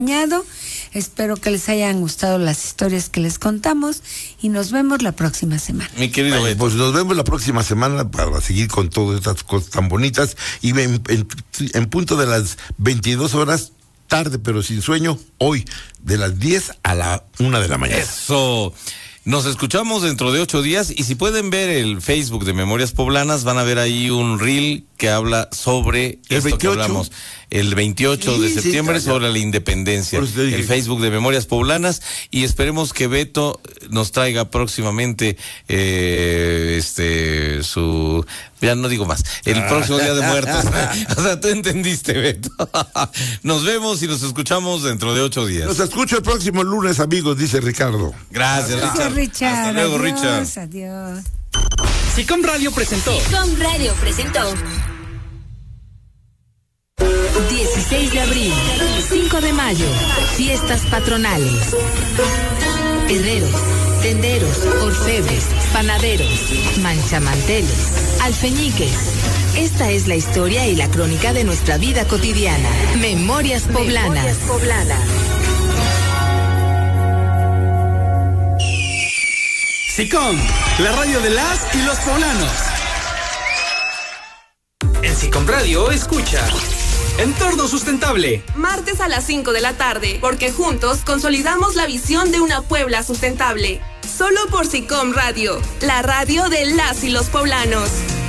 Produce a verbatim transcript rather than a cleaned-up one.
Espero que les hayan gustado las historias que les contamos y nos vemos la próxima semana. Mi querido Bueno, pues nos vemos la próxima semana para seguir con todas estas cosas tan bonitas y en, en, en punto de las veintidós horas, tarde pero sin sueño, hoy de las diez a la una de la mañana. Eso. Nos escuchamos dentro de ocho días y si pueden ver el Facebook de Memorias Poblanas, van a ver ahí un reel que habla sobre ¿El esto veintiocho? que hablamos el veintiocho Sí, de sí, septiembre ya, ya. sobre la independencia. El Facebook de Memorias Poblanas y esperemos que Beto nos traiga próximamente eh, este su ya no digo más, el ah. próximo Día de Muertos. O sea, tú entendiste, Beto. Nos vemos y nos escuchamos dentro de ocho días. Nos escucho el próximo lunes, amigos, dice Ricardo. Gracias, Gracias Richard. Richard. Hasta luego, Adiós, Richard. Adiós. SICOM Radio presentó. SICOM Radio presentó. dieciséis de abril, cinco de mayo, fiestas patronales. Herreros, tenderos, orfebres, panaderos, manchamanteles, alfeñiques. Esta es la historia y la crónica de nuestra vida cotidiana. Memorias Poblanas. Memorias Poblanas. SICOM, la radio de las y los poblanos. En SICOM Radio escucha Entorno Sustentable. Martes a las cinco de la tarde, porque juntos consolidamos la visión de una Puebla sustentable. Solo por SICOM Radio, la radio de las y los poblanos.